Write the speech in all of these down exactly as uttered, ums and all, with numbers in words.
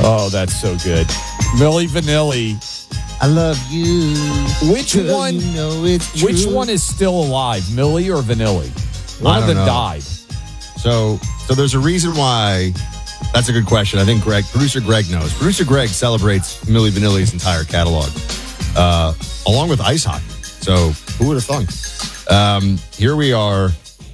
Oh, that's so good. Milli Vanilli. I love you. Which one? You know it's true. Which one is still alive, Milli or Vanilli? One I of don't them know. died. So, so there's a reason why. That's a good question. I think Greg, producer Greg knows. Producer Greg celebrates Milli Vanilli's entire catalog, uh, along with ice hockey. So, who would have thunk? Um, here we are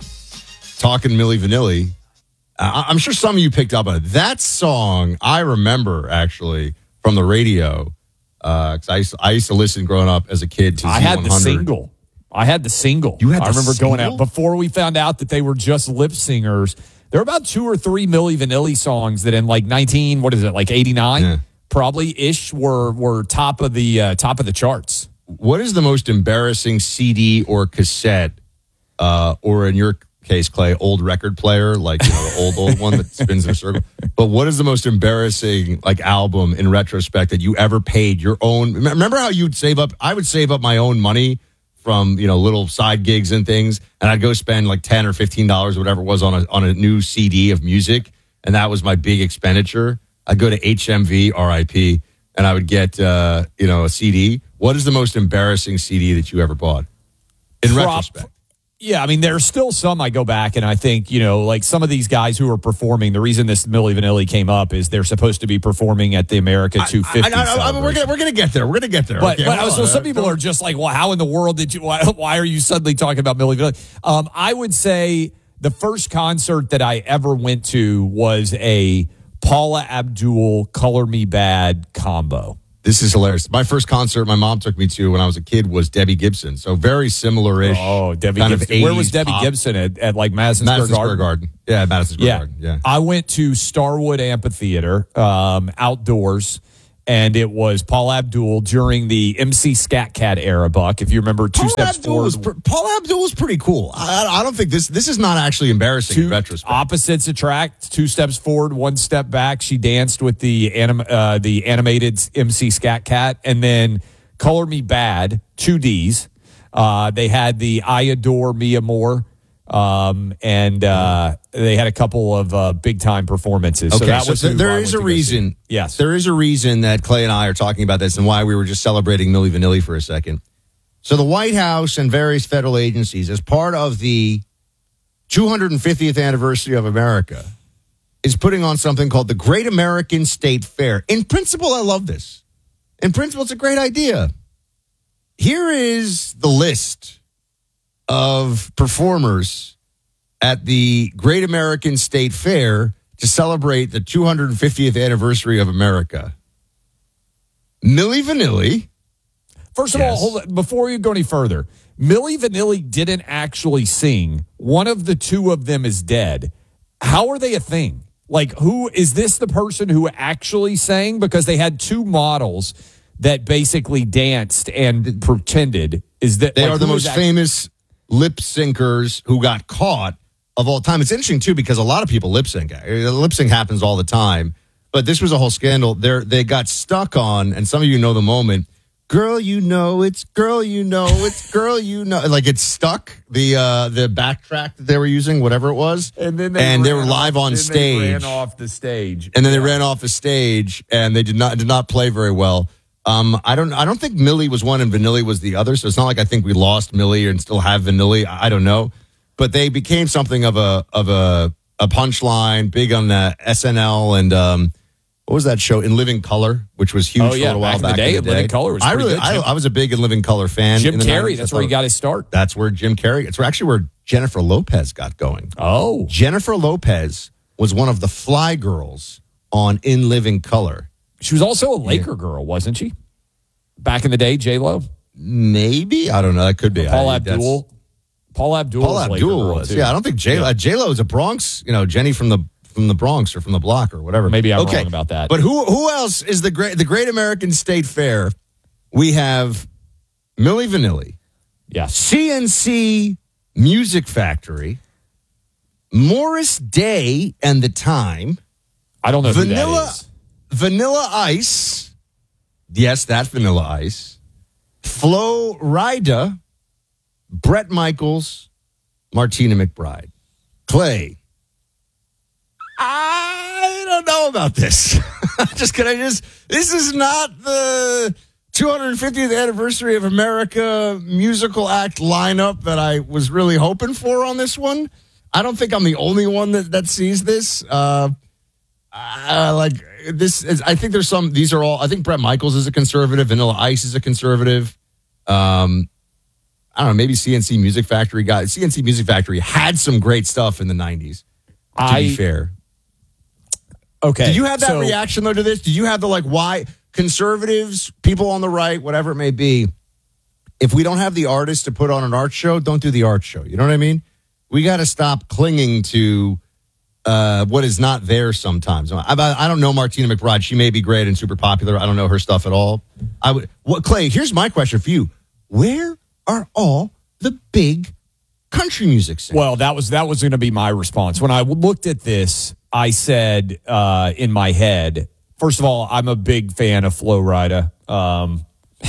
talking Milli Vanilli. Uh, I'm sure some of you picked up on it. That song I remember actually from the radio. Uh, 'cause I used, to, I used to listen growing up as a kid to I Z one had hundred. the single. I had the single. You had I the remember single? going out before we found out that they were just lip singers. There were about two or three Milli Vanilli songs that in like nineteen, what is it, like eighty-nine, Yeah. probably ish, were were top of the uh, top of the charts. What is the most embarrassing C D or cassette, uh, or in your case, Clay, old record player, like, you know, the old, old one that spins in a circle? But what is the most embarrassing, like, album in retrospect that you ever paid your own? Remember how you'd save up? I would save up my own money from, you know, little side gigs and things, and I'd go spend like ten or fifteen dollars, whatever it was, on a, on a new C D of music, and that was my big expenditure. I'd go to H M V, R I P, and I would get, uh, you know, a C D. What is the most embarrassing C D that you ever bought? In Prop- retrospect. Yeah, I mean, there's still some I go back and I think, you know, like some of these guys who are performing, the reason this Milli Vanilli came up is they're supposed to be performing at the America two fifty. I, I, I, I, we're gonna we're gonna get there. We're gonna get there. But, okay, but hold so on. some people are just like, well, how in the world did you, why, why are you suddenly talking about Milli Vanilli? Um, I would say the first concert that I ever went to was a Paula Abdul Color Me Bad combo. This is hilarious. My first concert my mom took me to when I was a kid was Debbie Gibson. So very similar-ish. Oh, Debbie kind Gibson. Of Where was Debbie pop. Gibson at, at like Madison, Madison Square Square Garden? Garden. Yeah, Madison Square Yeah. Garden. Yeah. I went to Starwood Amphitheater um, outdoors, and it was Paul Abdul during the M C Scat Cat era, Buck. If you remember, two Paul steps Abdul forward. was pr- Paul Abdul was pretty cool. I, I don't think this this is not actually embarrassing Two in retrospect. opposites attract. Two steps forward, one step back. She danced with the anim, uh, the animated M C Scat Cat, and then Color Me Bad, two Ds. Uh, they had the I Adore Mia Moore, um, and uh, they had a couple of uh, big time performances. Okay, so that so was th- who there I is went a to go see. reason. Yes, There is a reason that Clay and I are talking about this and why we were just celebrating Milli Vanilli for a second. So the White House and various federal agencies, as part of the two hundred fiftieth anniversary of America, is putting on something called the Great American State Fair. In principle, I love this. In principle, it's a great idea. Here is the list of performers at the Great American State Fair to celebrate the two hundred fiftieth anniversary of America. Milli Vanilli. First of Yes. all, hold on, before you go any further, Milli Vanilli didn't actually sing. One of the two of them is dead. How are they a thing? Like, who is this the person who actually sang? Because they had two models that basically danced and pretended. Is that They like, are the who is most actually- famous lip syncers who got caught of all time. It's interesting, too, because a lot of people lip sync. Lip sync happens all the time. But this was a whole scandal. They they got stuck on, and some of you know the moment, girl, you know it's, girl, you know it's, girl, you know. Like, it's stuck, the uh, the backtrack that they were using, whatever it was. And then and they ran were live off- on then stage. They ran off the stage. And then they Yeah. ran off the stage, and they did not did not play very well. Um, I don't I don't think Milli was one and Vanilli was the other, so it's not like I think we lost Milli and still have Vanilli. I, I don't know, but they became something of a of a a punchline, big on the S N L and um, what was that show In Living Color, which was huge Oh, for yeah, a little while back in the day, In Living Color was I pretty really good, I, Jim. I was a big In Living Color fan. Jim in the Carrey, nineties. that's I where he thought- got his start. That's where Jim Carrey. It's actually where Jennifer Lopez got going. Oh. Jennifer Lopez was one of the fly girls on In Living Color. She was also a Laker girl, wasn't she? Back in the day, J-Lo? Maybe. I don't know. That could be. Paul I- Abdul. Paul Abdul Paul was a Laker Abdul girl, was. too. Yeah, I don't think J Yeah. J Lo is a Bronx. You know, Jenny from the from the Bronx or from the block or whatever. Maybe I'm okay. wrong about that. But who who else is the great the Great American State Fair? We have Milli Vanilli, Yes. C N C Music Factory, Morris Day and the Time, I don't know who Vanilla that is. Vanilla Ice. Yes, that's Vanilla Ice. Flo Rida, Brett Michaels, Martina McBride. Clay, I don't know about this. just can I just? This is not the two hundred fiftieth anniversary of America musical act lineup that I was really hoping for on this one. I don't think I'm the only one that, that sees this. Uh, uh, like this is, I think there's some. These are all. I think Bret Michaels is a conservative. Vanilla Ice is a conservative. Um, I don't know. Maybe C N C Music Factory got C N C Music Factory had some great stuff in the nineties. To I, be fair. Okay. Did you have that so, reaction though to this? Did you have the like why conservatives, people on the right, whatever it may be? If we don't have the artist to put on an art show, don't do the art show. You know what I mean? We got to stop clinging to uh, what is not there sometimes. I, I don't know Martina McBride. She may be great and super popular. I don't know her stuff at all. I would. What, Clay? Here's my question for you: where are all the big country music singers? Well, that was that was going to be my response when I looked at this. I said uh, in my head, first of all, I'm a big fan of Flo Rida. Um,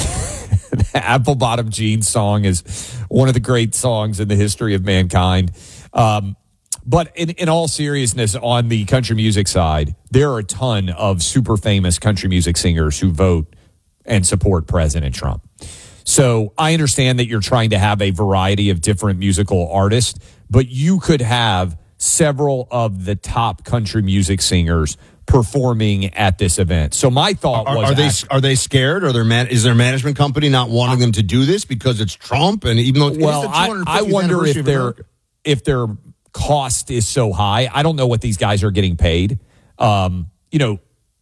the Apple Bottom Jeans song is one of the great songs in the history of mankind. Um, but in, in all seriousness, on the country music side, there are a ton of super famous country music singers who vote and support President Trump. So I understand that you're trying to have a variety of different musical artists, but you could have several of the top country music singers performing at this event. So my thought are, was, are they act- are they scared? Or their man is their management company not wanting them to do this because it's Trump? And even though it's well, the I, I wonder if their if their cost is so high. I don't know what these guys are getting paid. Um, you know,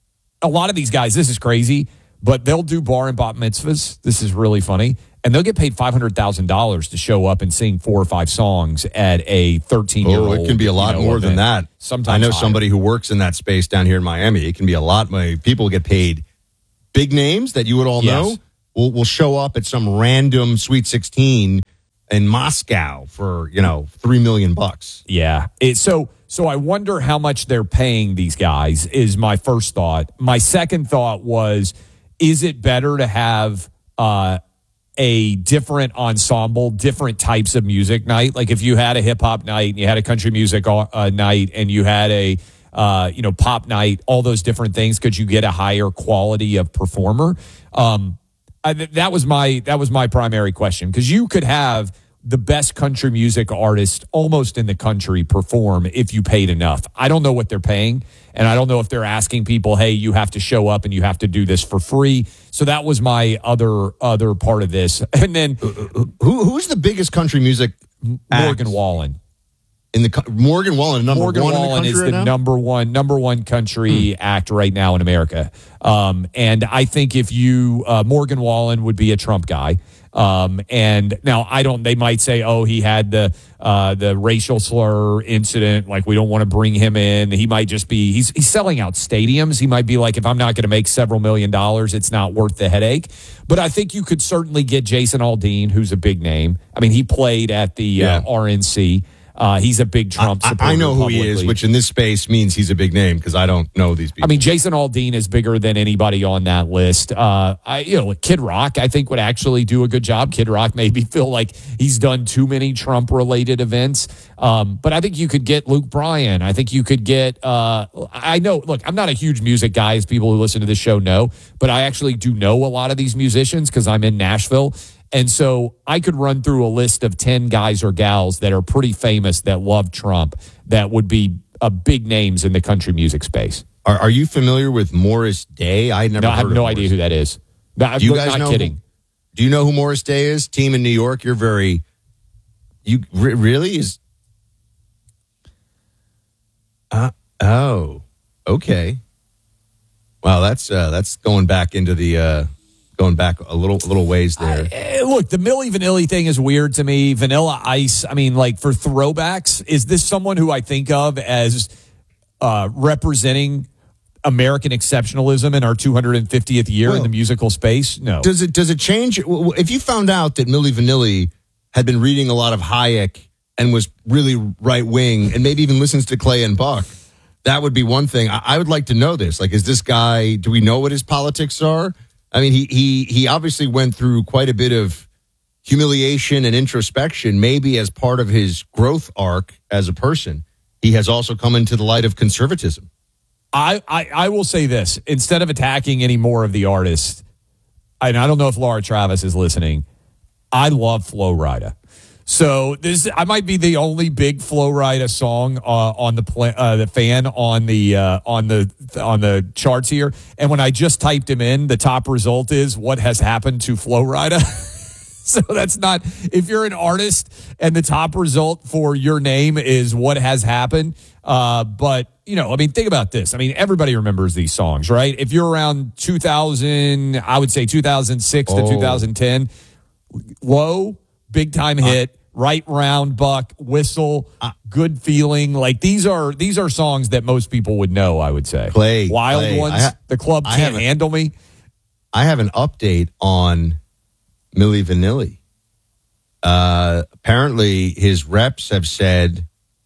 a lot of these guys, this is crazy, but they'll do bar and bat mitzvahs. This is really funny. And they'll get paid five hundred thousand dollars to show up and sing four or five songs at a thirteen-year-old. Oh, it can be a lot you know, more event. than that. Sometimes I know higher. somebody who works in that space down here in Miami. It can be a lot. My people get paid. Big names that you would all Yes. know will will show up at some random Sweet sixteen in Moscow for, you know, three million bucks. Yeah. It, so so I wonder how much they're paying these guys is my first thought. My second thought was, is it better to have uh, a different ensemble, different types of music night? Like if you had a hip hop night and you had a country music uh, night and you had a uh, you know pop night, all those different things, could you get a higher quality of performer? Um, I, that was my that was my primary question, because you could have the best country music artist almost in the country perform if you paid enough. I don't know what they're paying, and I don't know if they're asking people, hey, you have to show up and you have to do this for free. So that was my other other part of this. And then Who who's the biggest country music Morgan act Wallen. in the co- Morgan Wallen number Morgan one Wallen in the is country the right now? number one number one country act right now in America. Um, and I think if you uh, Morgan Wallen would be a Trump guy. Um, and now I don't, they might say, oh, he had the, uh, the racial slur incident. Like, we don't want to bring him in. He might just be, he's, he's selling out stadiums. He might be like, if I'm not going to make several million dollars, it's not worth the headache. But I think you could certainly get Jason Aldean, who's a big name. I mean, he played at the Yeah. uh, R N C. Uh, he's a big Trump I, supporter. I know who he is, publicly. which in this space means he's a big name because I don't know these people. I mean, Jason Aldean is bigger than anybody on that list. Uh, I, you know, Kid Rock, I think, would actually do a good job. Kid Rock maybe feel like he's done too many Trump-related events. Um, but I think you could get Luke Bryan. I think you could get, uh, I know, look, I'm not a huge music guy, as people who listen to this show know, but I actually do know a lot of these musicians because I'm in Nashville. And so I could run through a list of ten guys or gals that are pretty famous that love Trump that would be uh, big names in the country music space. Are, are you familiar with Morris Day? I never. No, I heard have of no Morris idea who that is. No, I'm Do you not guys know? kidding. Who, do you know who Morris Day is? Team in New York. You're very. You re- really is. Uh, oh, okay. Wow, that's uh, that's going back into the uh, going back a little a little ways there. Eh, look, the Milli Vanilli thing is weird to me. Vanilla Ice, I mean, like for throwbacks, is this someone who I think of as uh, representing American exceptionalism in our two hundred fiftieth year Well, in the musical space? No. Does it does it change if you found out that Milli Vanilli had been reading a lot of Hayek and was really right wing and maybe even listens to Clay and Buck? That would be one thing. I, I would like to know this. Like, is this guy? Do we know what his politics are? I mean, he he he obviously went through quite a bit of humiliation and introspection, maybe as part of his growth arc as a person. He has also come into the light of conservatism. I, I, I will say this. Instead of attacking any more of the artists, and I don't know if Laura Travis is listening, I love Flo Rida. So this, I might be the only big Flo Rida song uh, on the pla- uh, the fan on the uh, on the on the charts here. And when I just typed him in, the top result is what has happened to Flo Rida. So that's not, if you're an artist and the top result for your name is what has happened. Uh, but, you know, I mean, think about this. I mean, everybody remembers these songs, right? If you're around two thousand, I would say two thousand six oh. to two thousand ten, Low, big time hit, uh, Right Round Buck, Whistle, uh, Good Feeling. Like these are these are songs that most people would know, I would say. Play, Wild play. Ones, ha- The Club Can't Handle Me. I have an update on Milli Vanilli. Uh, apparently, his reps have said,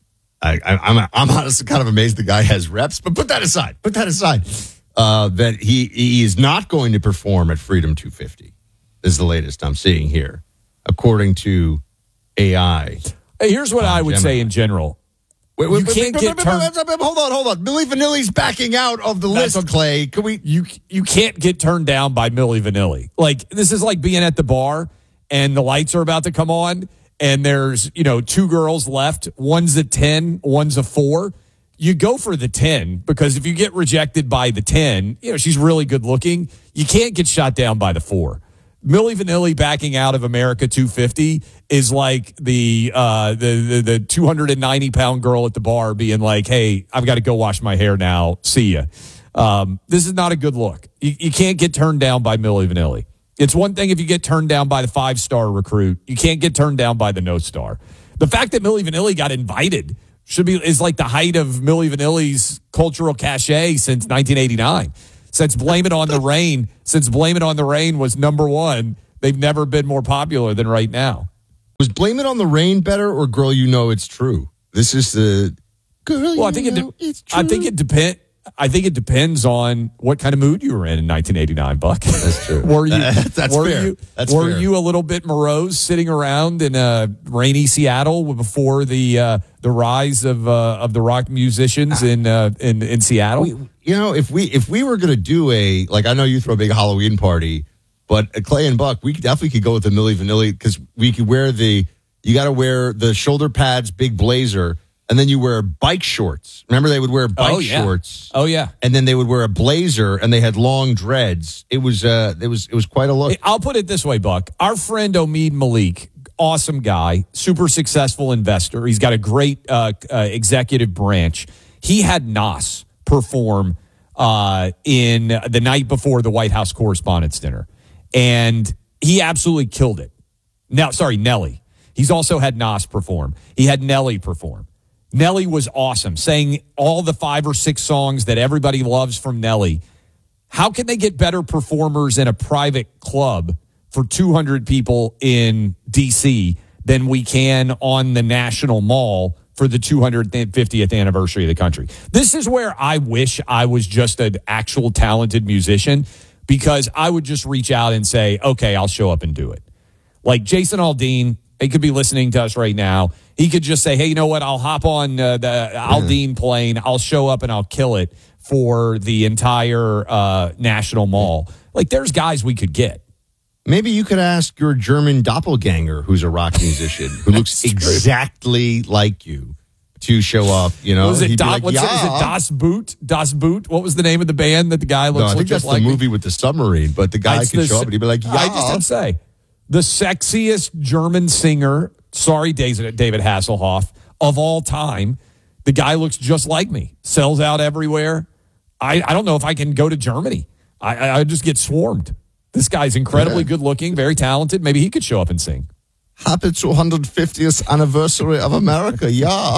I, I, I'm I'm honestly kind of amazed the guy has reps, but put that aside. Put that aside. Uh, that he he is not going to perform at Freedom two fifty. Is the latest I'm seeing here, according to A I. Hey, here's what I would Gemini. say in general. Wait, wait, you wait, can't wait, get wait, turned. wait, wait, wait, hold on, hold on. Milli Vanilli's backing out of the That's list, a- Clay. Can we? You you can't get turned down by Milli Vanilli. Like this is like being at the bar and the lights are about to come on and there's, you know, two girls left. One's a ten, one's a four. You go for the ten because if you get rejected by the ten, you know, she's really good looking. You can't get shot down by the four. Milli Vanilli backing out of America two fifty is like the uh, the the, the two hundred ninety pound girl at the bar being like, "Hey, I've got to go wash my hair now. See ya." Um, this is not a good look. You, you can't get turned down by Milli Vanilli. It's one thing if you get turned down by the five star recruit. You can't get turned down by the no star. The fact that Milli Vanilli got invited should be is like the height of Milli Vanilli's cultural cachet since nineteen eighty-nine. Since Blame It on the Rain, since Blame It on the Rain was number one, they've never been more popular than right now. Was Blame It on the Rain better or Girl You Know It's True? This is the Girl Well, You I think Know it. It's De- I True. think it depend. I think it depends on what kind of mood you were in in nineteen eighty-nine, Buck. That's true. were you? That's were fair. You, That's were fair. you a little bit morose sitting around in a rainy Seattle before the uh, the rise of uh, of the rock musicians in uh, in in Seattle? We, you know, if we if we were going to do a, like, I know you throw a big Halloween party, but at Clay and Buck, we definitely could go with the Milli Vanilli because we could wear the, you got to wear the shoulder pads, big blazer, and then you wear bike shorts. Remember they would wear bike Oh, yeah. shorts. Oh yeah. And then they would wear a blazer and they had long dreads. It was uh it was it was quite a look. I'll put it this way, Buck. Our friend Omid Malik, awesome guy, super successful investor. He's got a great uh, uh, executive branch. He had Nas perform uh, in the night before the White House Correspondents' Dinner, and he absolutely killed it. Now, sorry, Nelly. He's also had Nas perform. He had Nelly perform. Nelly was awesome, saying all the five or six songs that everybody loves from Nelly. How can they get better performers in a private club for two hundred people in D C than we can on the National Mall for the two hundred fiftieth anniversary of the country? This is where I wish I was just an actual talented musician, because I would just reach out and say, okay, I'll show up and do it. Like Jason Aldean, he could be listening to us right now. He could just say, hey, you know what? I'll hop on uh, the Aldean plane. I'll show up and I'll kill it for the entire uh, National Mall. Like, there's guys we could get. Maybe you could ask your German doppelganger, who's a rock musician, who looks exactly like you, to show up. You know, Was it, He'd be Do- like, what's yeah. it, is it Das Boot? Das Boot? What was the name of the band that the guy looks No, I think like that's just like the me? movie with the submarine. But the guy It's could the show se- up and he'd be like, yeah. I just didn't say. The sexiest German singer, sorry, David David Hasselhoff, of all time. The guy looks just like me. Sells out everywhere. I, I don't know if I can go to Germany. I, I, I just get swarmed. This guy's incredibly Yeah. good looking, very talented. Maybe he could show up and sing. Happy two hundred fiftieth anniversary of America. Yeah.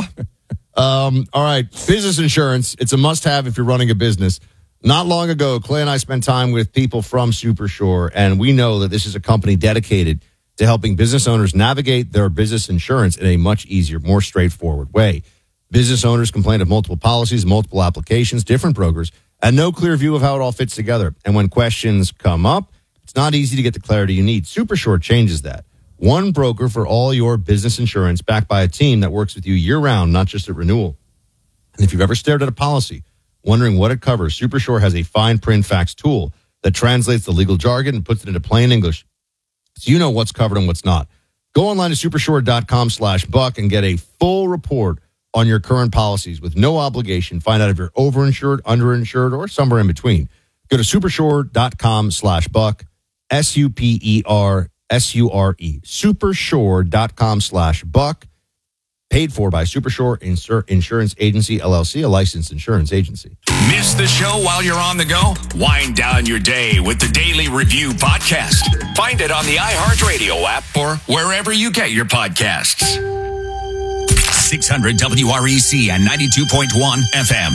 um, all right. Business insurance. It's a must have if you're running a business. Not long ago, Clay and I spent time with people from Supershore, and we know that this is a company dedicated to helping business owners navigate their business insurance in a much easier, more straightforward way. Business owners complain of multiple policies, multiple applications, different brokers, and no clear view of how it all fits together. And when questions come up, it's not easy to get the clarity you need. Supershore changes that. One broker for all your business insurance, backed by a team that works with you year-round, not just at renewal. And if you've ever stared at a policy, Wondering what it covers? SuperSure has a fine print facts tool that translates the legal jargon and puts it into plain English so you know what's covered and what's not. Go online to supershore.com slash buck and get a full report on your current policies with no obligation. Find out if you're overinsured, underinsured, or somewhere in between. Go to supershore.com slash buck, S U P E R S U R E, supershore.com slash buck. Paid for by Supershore Insur- Insurance Agency, L L C, a licensed insurance agency. Miss the show while you're on the go? Wind down your day with the Daily Review podcast. Find it on the iHeartRadio app or wherever you get your podcasts. six hundred W R E C and ninety-two point one F M.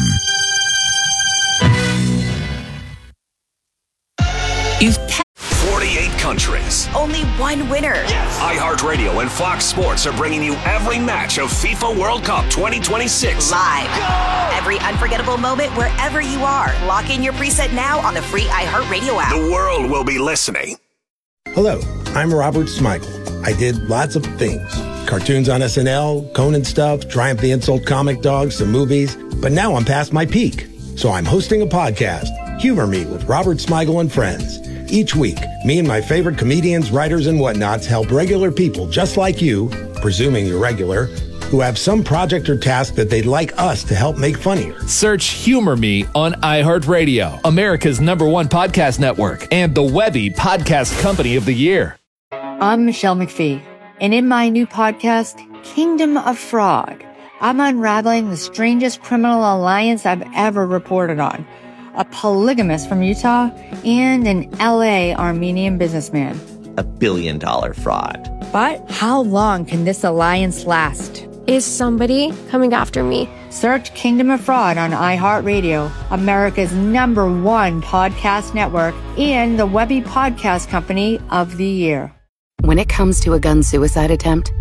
You've forty-eight countries. Only one winner. Yes. iHeartRadio and Fox Sports are bringing you every match of FIFA World Cup twenty twenty-six. Live. Go! Every unforgettable moment wherever you are. Lock in your preset now on the free iHeartRadio app. The world will be listening. Hello, I'm Robert Smigel. I did lots of things. Cartoons on S N L, Conan stuff, Triumph the Insult comic dogs, some movies. But now I'm past my peak. So I'm hosting a podcast, Humor Me with Robert Smigel and Friends. Each week, me and my favorite comedians, writers, and whatnots help regular people just like you, presuming you're regular, who have some project or task that they'd like us to help make funnier. Search Humor Me on iHeartRadio, America's number one podcast network, and the Webby Podcast Company of the Year. I'm Michelle McPhee, and in my new podcast, Kingdom of Fraud, I'm unraveling the strangest criminal alliance I've ever reported on. A polygamist from Utah, and an L A Armenian businessman. A billion dollar fraud. But how long can this alliance last? Is somebody coming after me? Search Kingdom of Fraud on iHeartRadio, America's number one podcast network, and the Webby Podcast Company of the Year. When it comes to a gun suicide attempt,